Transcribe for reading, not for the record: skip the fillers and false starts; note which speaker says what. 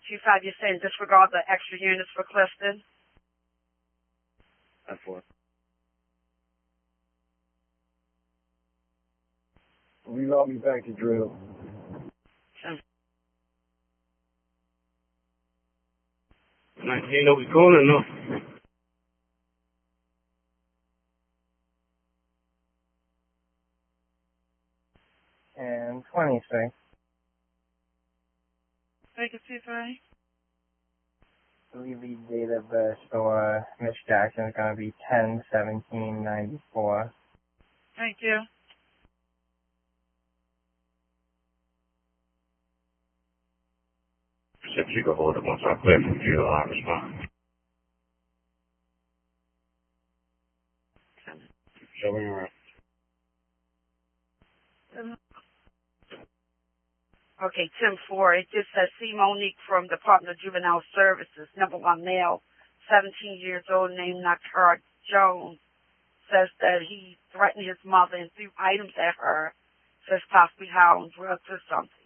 Speaker 1: 25, you're saying disregard the extra units for Clifton?
Speaker 2: That's what.
Speaker 3: Reroute me back to drill.
Speaker 2: 19, are we calling or no?
Speaker 4: And 26.
Speaker 1: Vacancy 3.
Speaker 4: I believe the date of birth for Miss Jackson is going to be 10/17/94.
Speaker 1: Thank you.
Speaker 2: Said you go hold it once I clear from you, I'll respond. Show me around.
Speaker 1: Okay, 10-4. It just says, see Monique from Department of Juvenile Services, number 1 male, 17 years old, named Nakar Jones, says that he threatened his mother and threw items at her, says possibly howling drugs or something.